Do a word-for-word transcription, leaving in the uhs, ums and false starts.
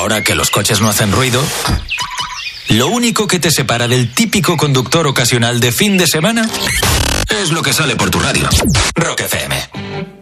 Ahora que los coches no hacen ruido, lo único que te separa del típico conductor ocasional de fin de semana es lo que sale por tu radio. Rock F M.